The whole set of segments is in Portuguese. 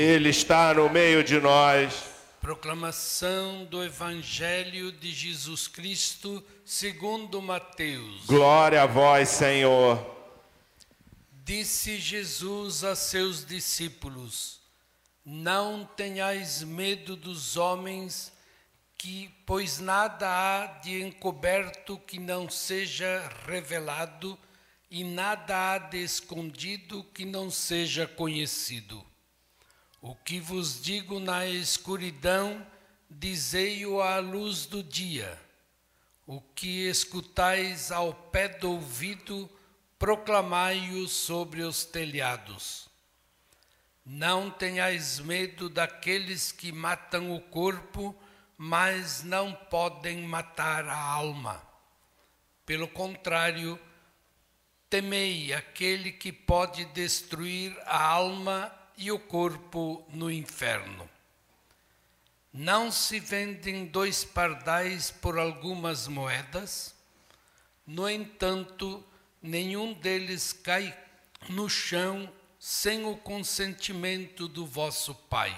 Ele está no meio de nós. Proclamação do Evangelho de Jesus Cristo segundo Mateus. Glória a vós, Senhor. Disse Jesus a seus discípulos: Não tenhais medo dos homens, pois nada há de encoberto que não seja revelado, e nada há de escondido que não seja conhecido. O que vos digo na escuridão, dizei-o à luz do dia. O que escutais ao pé do ouvido, proclamai-o sobre os telhados. Não tenhais medo daqueles que matam o corpo, mas não podem matar a alma. Pelo contrário, temei aquele que pode destruir a alma e o corpo no inferno. Não se vendem 2 pardais por algumas moedas? No entanto, nenhum deles cai no chão sem o consentimento do vosso Pai.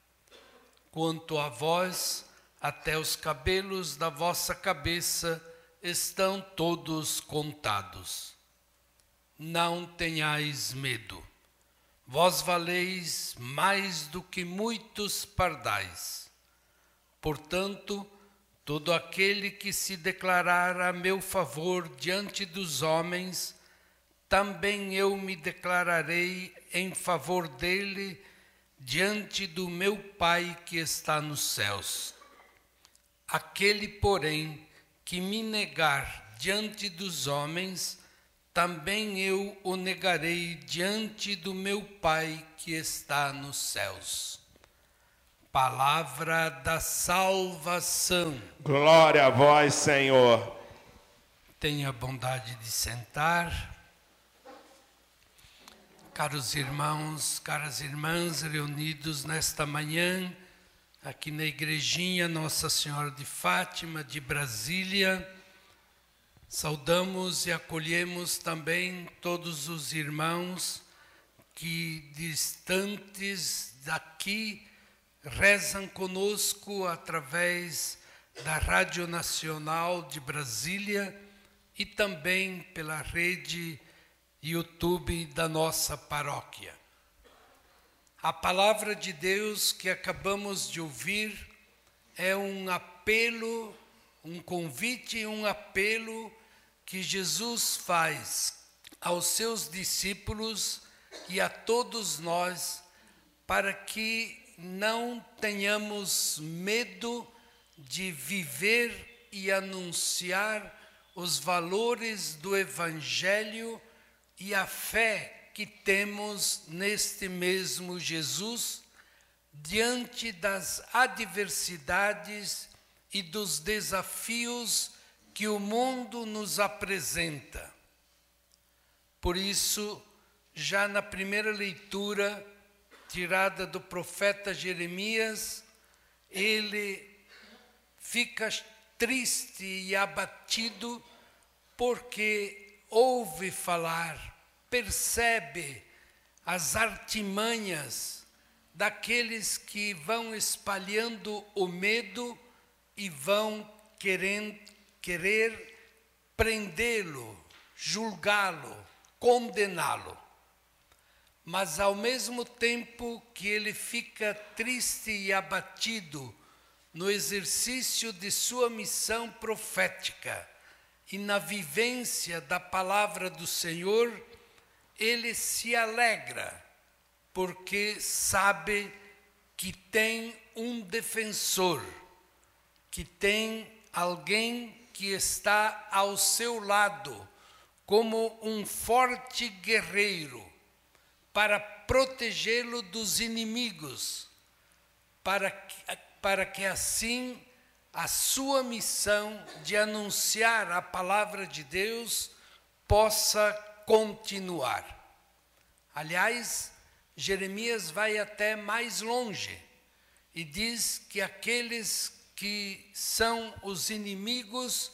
Quanto a vós, até os cabelos da vossa cabeça estão todos contados. Não tenhais medo. Vós valeis mais do que muitos pardais. Portanto, todo aquele que se declarar a meu favor diante dos homens, também eu me declararei em favor dele diante do meu Pai que está nos céus. Aquele, porém, que me negar diante dos homens, também eu o negarei diante do meu Pai que está nos céus. Palavra da salvação. Glória a vós, Senhor. Tenha a bondade de sentar. Caros irmãos, caras irmãs, reunidos nesta manhã, aqui na igrejinha Nossa Senhora de Fátima, de Brasília, saudamos e acolhemos também todos os irmãos que, distantes daqui, rezam conosco através da Rádio Nacional de Brasília e também pela rede YouTube da nossa paróquia. A palavra de Deus que acabamos de ouvir é um apelo, um convite e um apelo que Jesus faz aos seus discípulos e a todos nós, para que não tenhamos medo de viver e anunciar os valores do Evangelho e a fé que temos neste mesmo Jesus, diante das adversidades e dos desafios que o mundo nos apresenta. Por isso, já na primeira leitura, tirada do profeta Jeremias, ele fica triste e abatido porque ouve falar, percebe as artimanhas daqueles que vão espalhando o medo e vão querer prendê-lo, julgá-lo, condená-lo. Mas ao mesmo tempo que ele fica triste e abatido no exercício de sua missão profética e na vivência da palavra do Senhor, ele se alegra, porque sabe que tem um defensor, que tem alguém que está ao seu lado, como um forte guerreiro, para protegê-lo dos inimigos, para que assim a sua missão de anunciar a palavra de Deus possa continuar. Aliás, Jeremias vai até mais longe e diz que aqueles que são os inimigos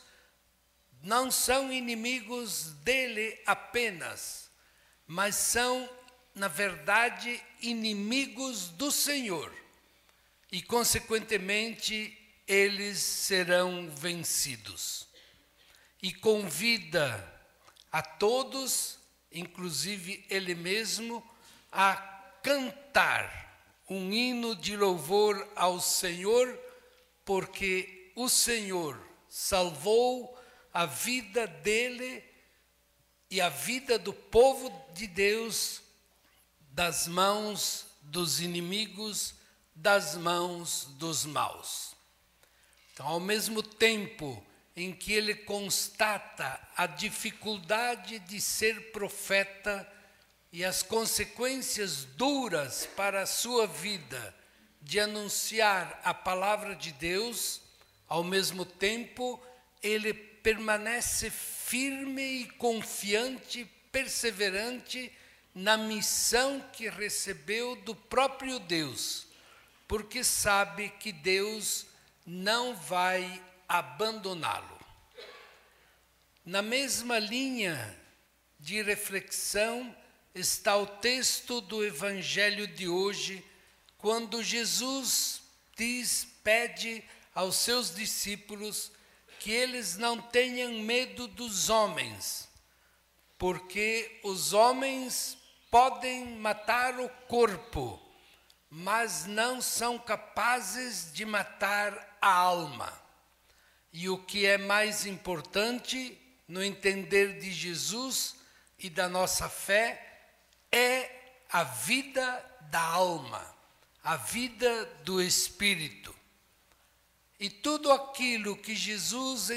não são inimigos dele apenas, mas são na verdade, inimigos do Senhor e, consequentemente, eles serão vencidos. E convida a todos, inclusive ele mesmo, a cantar um hino de louvor ao Senhor, porque o Senhor salvou a vida dele e a vida do povo de Deus das mãos dos inimigos, das mãos dos maus. Então, ao mesmo tempo em que ele constata a dificuldade de ser profeta e as consequências duras para a sua vida de anunciar a palavra de Deus, ao mesmo tempo ele permanece firme e confiante, perseverante na missão que recebeu do próprio Deus, porque sabe que Deus não vai abandoná-lo. Na mesma linha de reflexão está o texto do Evangelho de hoje, quando Jesus pede aos seus discípulos que eles não tenham medo dos homens, porque os homens podem matar o corpo, mas não são capazes de matar a alma. E o que é mais importante no entender de Jesus e da nossa fé é a vida da alma, a vida do espírito. E tudo aquilo que Jesus